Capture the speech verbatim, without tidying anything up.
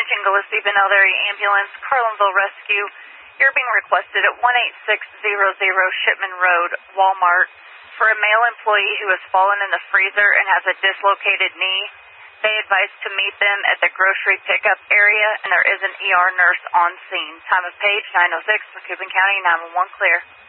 Attention Gillespie Benel Area Ambulance, Carlinville Rescue. You're being requested at one eight six zero zero Shipman Road, Walmart, for a male employee who has fallen in the freezer and has a dislocated knee. They advise to meet them at the grocery pickup area, and there is an E R nurse on scene. Time of page nine oh six for Cuban County, nine one one clear.